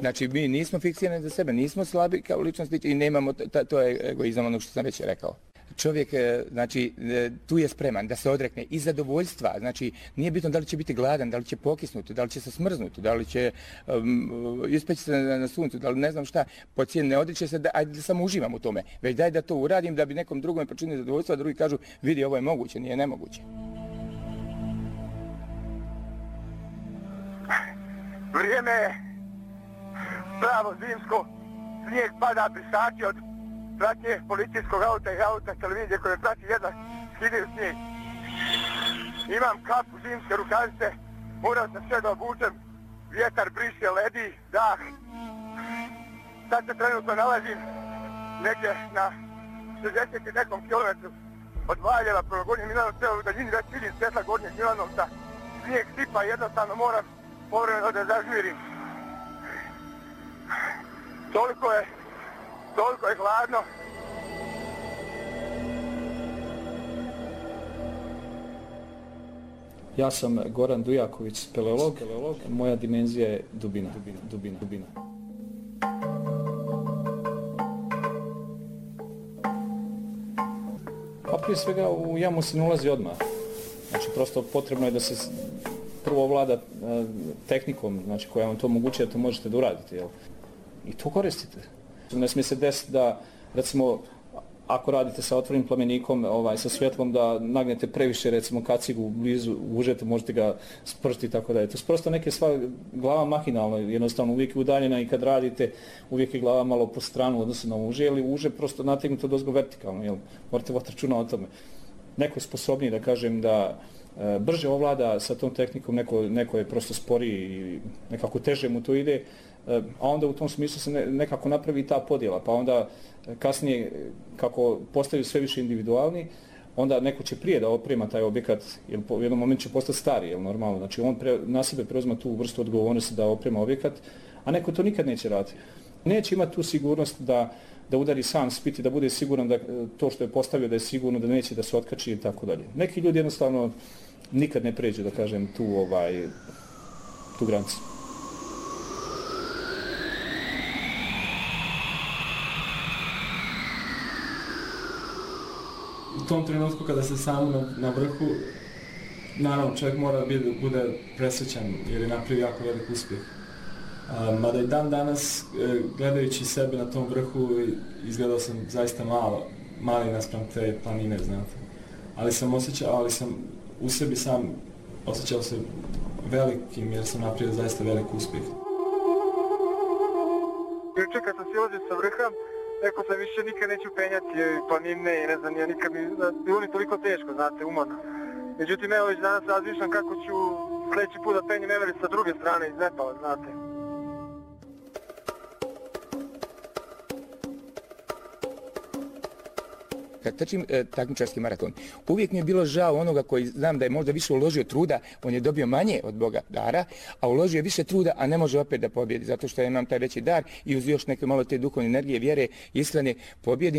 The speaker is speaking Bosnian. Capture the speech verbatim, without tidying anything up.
Znači, mi nismo fiksirani za sebe, nismo slabi kao ličnosti i nemamo, to je egoizam onog što sam već rekao. Čovjek, znači, tu je spreman da se odrekne i zadovoljstva, znači, nije bitno da li će biti gladan, da li će pokisnuti, da li će se smrznuti, da li će um, ispeći se na, na suncu, da li ne znam šta, po cijeni ne odriče se, da, ajde da samo uživam u tome, već daj da to uradim da bi nekom drugom počinio zadovoljstva, a drugi kažu, vidi, ovo je moguće, nije nemoguće. Vrijeme je pravo zimsko, snijeg pada pisači od pratnje policijskog auta i auta televizije koje prati jedna skidaju snijeg. Imam kapu, zimske rukavice, moram se sve da obučem, vjetar briše, ledi, dah. Sad se trenutno nalazim negdje na šezdeset i nekom kilometru od Valjeva prema Gornjem Milanovcu, u daljini već vidim svjetla Gornjeg Milanovca. Snijeg sipa, jednostavno moram povremeno da zažmirim. Toliko je, toliko je hladno. Ja sam Goran Dujaković, speleolog. Moja dimenzija je dubina, dubina, dubina, dubina. Pa prije svega u jamu se ne ulazi odmah. Znači prosto potrebno je da se prvo vlada uh, tehnikom, znači koja vam to omogućuje da to možete da uradite, jel? I to koristite. Ne smije se desiti da, recimo, ako radite sa otvorenim plamenikom, ovaj, sa svjetlom, da nagnete previše, recimo, kacigu blizu, užete, možete ga sprsti i tako dalje. To su prosto neke stvari, glava mahinalno, jednostavno uvijek je udaljena i kad radite, uvijek je glava malo po stranu, odnosno na uže, ili uže prosto nategnuto dozgo vertikalno, jel? Morate voditi računa o tome. Neko je sposobniji, da kažem, da e, brže ovlada sa tom tehnikom, neko, neko je prosto sporiji i nekako teže mu to ide, e, a onda u tom smislu se ne, nekako napravi ta podjela, pa onda kasnije, kako postaju sve više individualni, onda neko će prije da oprema taj objekat, jer u jednom momentu će postati stari, jel normalno, znači on pre, na sebe preuzma tu vrstu odgovornosti da oprema objekat, a neko to nikad neće raditi. Neće imati tu sigurnost da, da udari sam spit i da bude siguran da to što je postavio da je sigurno, da neće da se otkači i tako dalje. Neki ljudi jednostavno nikad ne pređu, da kažem, tu, ovaj, tu granicu. U tom trenutku kada se sam na, na vrhu, naravno čovjek mora biti, bude presrećan jer je napravio jako velik uspjeh. A, mada i dan danas, gledajući sebe na tom vrhu, izgledao sam zaista malo, mali naspram te planine, znate. Ali sam osjećao, ali sam u sebi sam osjećao se velikim jer sam napravio zaista velik uspjeh. Juče kad sam silazio sa vrha, rekao sam više nikad neću penjati planine i ne znam, ja nikad mi bilo ni toliko teško, znate, umorno. Međutim, evo već danas razmišljam kako ću sljedeći put da penjem Everest sa druge strane iz Nepala, znate. Kad trčim e, takmičarski maraton, uvijek mi je bilo žao onoga koji znam da je možda više uložio truda, on je dobio manje od Boga dara, a uložio je više truda, a ne može opet da pobjedi, zato što ja imam taj veći dar i uz još neke malo te duhovne energije, vjere, ishrane, pobjedim.